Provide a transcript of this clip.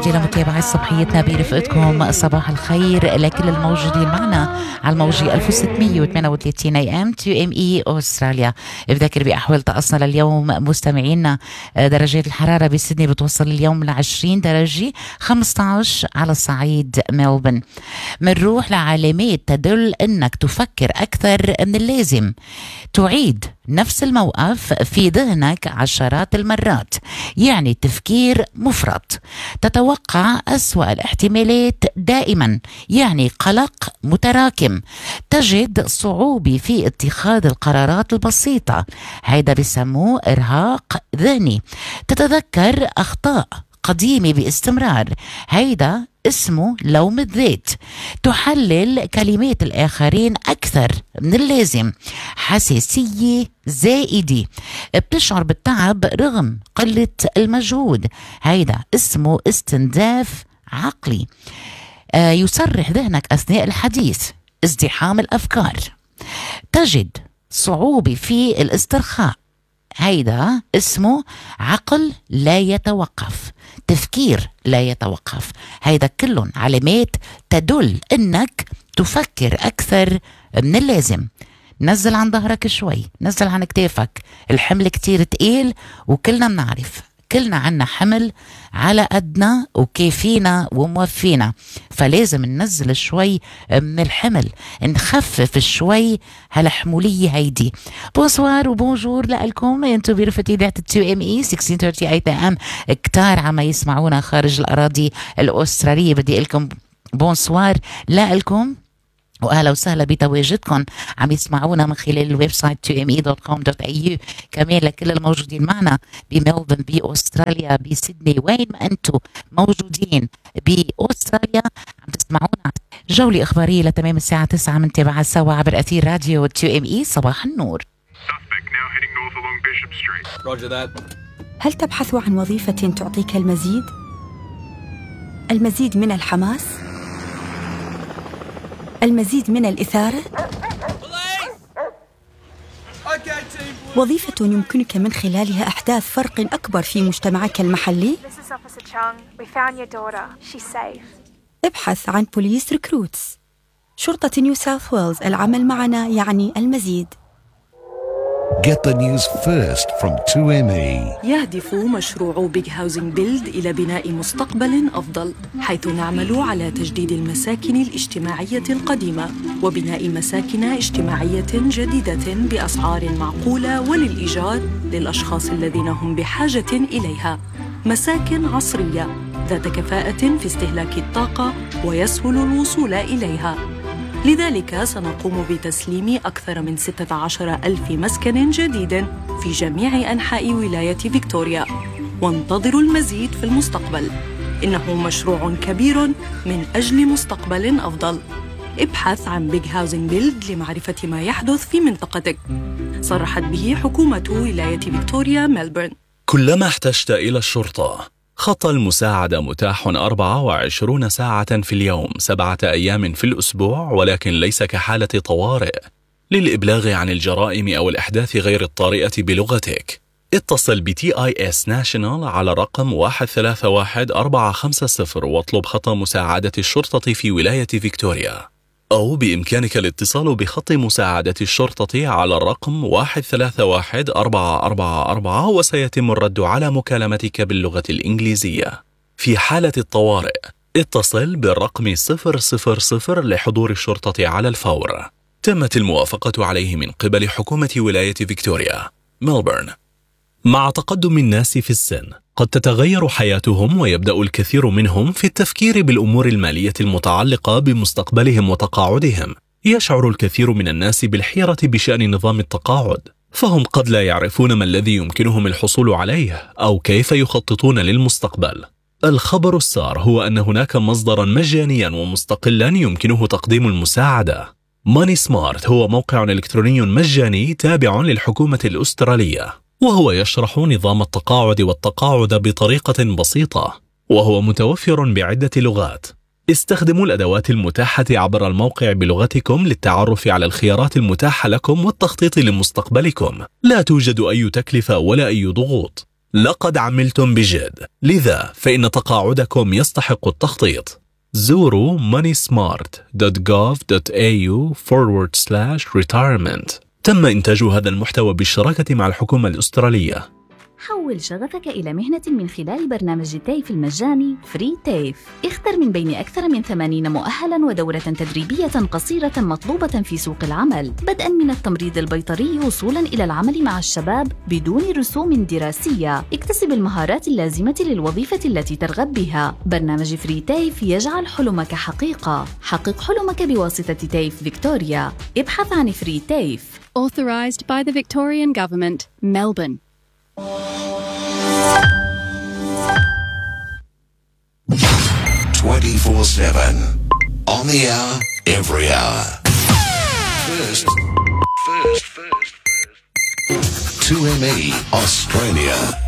نعود إلى متابعة صباحيتنا برفقتكم. صباح الخير لكل الموجودين معنا على الموجة 1638 AM 2ME أستراليا. بذكر بأحوال طقسنا لليوم مستمعينا، درجات الحرارة بسيدني بتوصل اليوم ل 20 درجة، 15 على صعيد ملبورن. منروح لعلامات تدل أنك تفكر أكثر من اللازم، تعيد نفس الموقف في ذهنك عشرات المرات، يعني تفكير مفرط، تتوقع أسوأ الاحتمالات دائما، يعني قلق متراكم، تجد صعوبة في اتخاذ القرارات البسيطة، هيدا بيسموه إرهاق ذهني، تتذكر أخطاء قديمة باستمرار، هيدا اسمه لوم الذات، تحلل كلمات الآخرين أكثر من اللازم، حساسية زائدة، بتشعر بالتعب رغم قلة المجهود، هيدا اسمه استنزاف عقلي، يسرح ذهنك أثناء الحديث، ازدحام الأفكار، تجد صعوبة في الاسترخاء، هيدا اسمه عقل لا يتوقف، تفكير لا يتوقف، هيدا كلهم علامات تدل انك تفكر اكثر من اللازم. نزل عن ظهرك شوي، نزل عن كتافك، الحمل كتير تقيل وكلنا بنعرف، كلنا عنا حمل على قدنا وكيفينا وموفينا، فلازم ننزل شوي من الحمل، نخفف شوي هالحمولية هيدي. بونسوار وبونجور لكم، انتو برفقة إذاعة 2ME 1638 AM، كتار عم يسمعونا خارج الأراضي الأسترالية، بدي لكم بونسوار لكم وأهلا وسهلا بتواجدكم. عم يسمعونا من خلال الويب سايت 2me.com.au، كمان لكل الموجودين معنا بملبورن بأستراليا، بسيدني، وين ما أنتم موجودين بأستراليا عم تسمعونا. جولة إخبارية لتمام الساعة 9 منتابعة سوا عبر أثير راديو 2ME. صباح النور. هل تبحث عن وظيفة تعطيك المزيد؟ المزيد من الحماس؟ المزيد من الإثارة؟ وظيفة يمكنك من خلالها إحداث فرق أكبر في مجتمعك المحلي؟ ابحث عن بوليس ريكروتس، شرطة نيو ساوث ويلز. العمل معنا يعني المزيد. Get the news first from 2ME. يهدف مشروع بيج هاوزنج بيلد إلى بناء مستقبل أفضل، حيث نعمل على تجديد المساكن الاجتماعية القديمة وبناء مساكن اجتماعية جديدة بأسعار معقولة وللإيجار للأشخاص الذين هم بحاجة إليها، مساكن عصرية ذات كفاءة في استهلاك الطاقة ويسهل الوصول إليها. لذلك سنقوم بتسليم أكثر من 16,000 مسكن جديد في جميع أنحاء ولاية فيكتوريا، وانتظروا المزيد في المستقبل. إنه مشروع كبير من أجل مستقبل أفضل. ابحث عن بيج هاوزنج بيلد لمعرفة ما يحدث في منطقتك. صرحت به حكومة ولاية فيكتوريا ملبورن. كلما احتجت إلى الشرطة، خط المساعدة متاح 24 ساعة في اليوم، 7 أيام في الأسبوع، ولكن ليس كحالة طوارئ. للإبلاغ عن الجرائم أو الأحداث غير الطارئة بلغتك، اتصل بTIS ناشونال على رقم 131450 واطلب خط مساعدة الشرطة في ولاية فيكتوريا، أو بإمكانك الاتصال بخط مساعدة الشرطة على الرقم 131444 وسيتم الرد على مكالمتك باللغة الإنجليزية. في حالة الطوارئ اتصل بالرقم 000 لحضور الشرطة على الفور. تمت الموافقة عليه من قبل حكومة ولاية فيكتوريا ملبورن. مع تقدم الناس في السن قد تتغير حياتهم، ويبدأ الكثير منهم في التفكير بالأمور المالية المتعلقة بمستقبلهم وتقاعدهم. يشعر الكثير من الناس بالحيرة بشأن نظام التقاعد، فهم قد لا يعرفون ما الذي يمكنهم الحصول عليه أو كيف يخططون للمستقبل. الخبر السار هو أن هناك مصدرا مجانيا ومستقلا يمكنه تقديم المساعدة. ماني سمارت هو موقع إلكتروني مجاني تابع للحكومة الأسترالية، وهو يشرح نظام التقاعد والتقاعد بطريقة بسيطة، وهو متوفر بعدة لغات. استخدموا الأدوات المتاحة عبر الموقع بلغتكم للتعرف على الخيارات المتاحة لكم والتخطيط لمستقبلكم. لا توجد أي تكلفة ولا أي ضغوط. لقد عملتم بجد، لذا فإن تقاعدكم يستحق التخطيط. زوروا moneysmart.gov.au/retirement. تم إنتاج هذا المحتوى بالشراكة مع الحكومة الأسترالية. حول شغفك إلى مهنة من خلال برنامج تيف المجاني فري تيف. اختر من بين أكثر من 80 مؤهلاً ودورة تدريبية قصيرة مطلوبة في سوق العمل، بدءاً من التمريض البيطري وصولاً إلى العمل مع الشباب بدون رسوم دراسية. اكتسب المهارات اللازمة للوظيفة التي ترغب بها. برنامج فري تيف يجعل حلمك حقيقة. حقق حلمك بواسطة تيف فيكتوريا. ابحث عن فري تيف. Authorised by the Victorian Government, Melbourne. 24/7. On the hour, every hour. First. 2ME Australia.